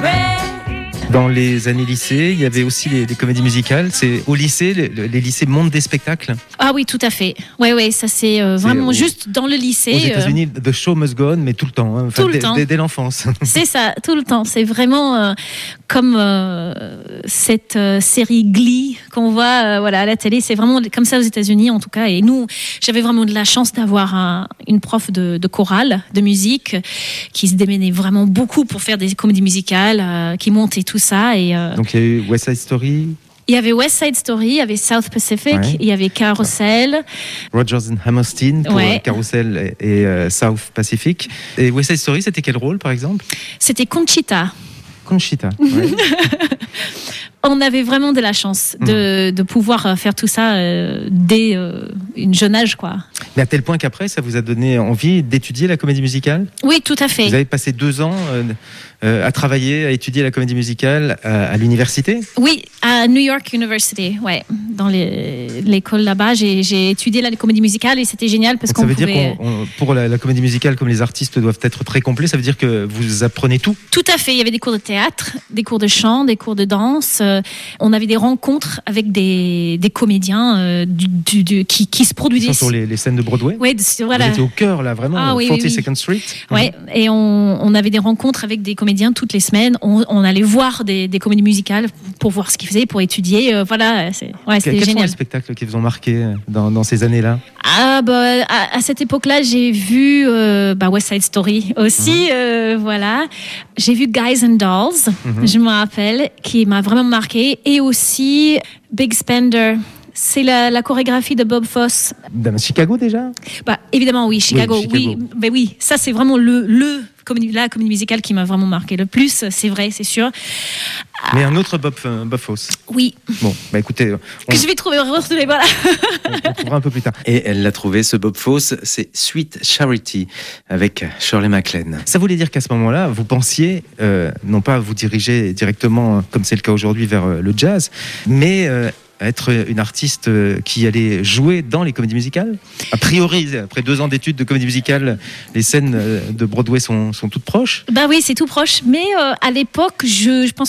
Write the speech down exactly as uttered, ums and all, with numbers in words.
Dans les années lycée, il y avait aussi les, les comédies musicales. C'est au lycée, les, les lycées montent des spectacles. Ah oui, tout à fait. Ouais, ouais, ça c'est euh, vraiment c'est, juste dans le lycée. Aux États-Unis, euh... the show must go on, mais tout le temps, hein. Enfin, tout le dès, temps. Dès, dès l'enfance. C'est ça, tout le temps. C'est vraiment euh, comme euh, cette euh, série Glee qu'on voit, euh, voilà, à la télé. C'est vraiment comme ça aux États-Unis, en tout cas. Et nous, j'avais vraiment de la chance d'avoir un, une prof de, de chorale, de musique, qui se démenait vraiment beaucoup pour faire des comédies musicales, euh, qui montait tout ça. Et euh, donc il y a eu West Side Story. Il y avait West Side Story, il y avait South Pacific, ouais. Il y avait Carousel. Rodgers and Hammerstein pour ouais. Carousel et, et uh, South Pacific. Et West Side Story, c'était quel rôle, par exemple ? C'était Conchita. Conchita, ouais. On avait vraiment de la chance de, mmh. de pouvoir faire tout ça euh, dès euh, une jeune âge, quoi. Mais à tel point qu'après, ça vous a donné envie d'étudier la comédie musicale ? Oui, tout à fait. Vous avez passé deux ans euh, euh, à travailler, à étudier la comédie musicale à, à l'université ? Oui, à New York University, ouais. Dans les, l'école là-bas, j'ai, j'ai étudié la comédie musicale et c'était génial parce Donc qu'on ça veut pouvait... dire qu'on, pour la, la comédie musicale, comme les artistes doivent être très complets, ça veut dire que vous apprenez tout ? Tout à fait. Il y avait des cours de théâtre, des cours de chant, des cours de danse. Euh, on avait des rencontres avec des, des comédiens euh, du, du, du, qui, qui se produisaient. Ils sont sur les, les scènes de Broadway ? Oui, voilà. Vous étiez au cœur, là, vraiment, ah, oui, forty-second oui, oui. Street. Oui, mmh. Et on, on avait des rencontres avec des comédiens toutes les semaines. On, on allait voir des, des comédies musicales pour voir ce qu'ils faisaient, pour étudier. Euh, voilà, c'est, ouais, c'était Quels génial. sont les spectacles qui vous ont marqué dans, dans ces années-là ? Ah, bah, à, à cette époque-là, j'ai vu euh, bah, West Side Story aussi. Mmh. Euh, voilà. J'ai vu Guys and Dolls, mmh. je me rappelle, qui m'a vraiment marqué. Et aussi Big Spender. C'est la, la chorégraphie de Bob Fosse. Dans Chicago déjà ? Bah, évidemment, oui, Chicago. Oui, Chicago. Oui, bah, oui, ça c'est vraiment le, le comédie, la comédie musicale qui m'a vraiment marqué le plus, c'est vrai, c'est sûr. Mais un autre Bob, euh, Bob Fosse. Oui. Bon, bah écoutez. On... Que je vais trouver, retrouver, voilà. on, on trouvera un peu plus tard. Et elle l'a trouvé, ce Bob Fosse, c'est Sweet Charity avec Shirley MacLaine. Ça voulait dire qu'à ce moment-là, vous pensiez, euh, non pas vous diriger directement, comme c'est le cas aujourd'hui, vers euh, le jazz, mais euh, être une artiste qui allait jouer dans les comédies musicales ? A priori, après deux ans d'études de comédie musicale, les scènes de Broadway sont, sont toutes proches ? Bah oui, c'est tout proche. Mais euh, à l'époque, je, je pense